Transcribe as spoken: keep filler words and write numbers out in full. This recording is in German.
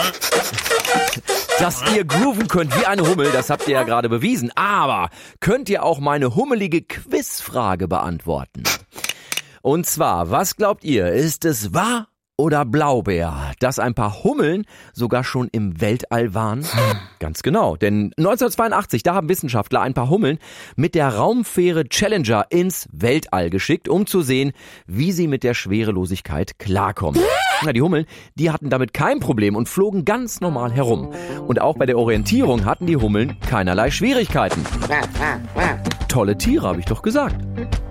Dass ihr grooven könnt wie eine Hummel, das habt ihr ja gerade bewiesen. Aber könnt ihr auch meine hummelige Quizfrage beantworten? Und zwar, was glaubt ihr, ist es wahr oder Blaubeer, dass ein paar Hummeln sogar schon im Weltall waren? Hm. Ganz genau, denn neunzehnhundertzweiundachtzig, da haben Wissenschaftler ein paar Hummeln mit der Raumfähre Challenger ins Weltall geschickt, um zu sehen, wie sie mit der Schwerelosigkeit klarkommen. Na, die Hummeln, die hatten damit kein Problem und flogen ganz normal herum. Und auch bei der Orientierung hatten die Hummeln keinerlei Schwierigkeiten. Tolle Tiere, habe ich doch gesagt.